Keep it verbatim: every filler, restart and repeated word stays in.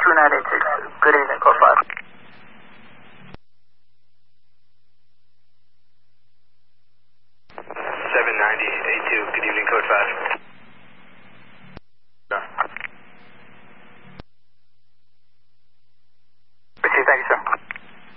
two nine eight six. Good evening, code five. seven ninety, eight two, good evening, code five.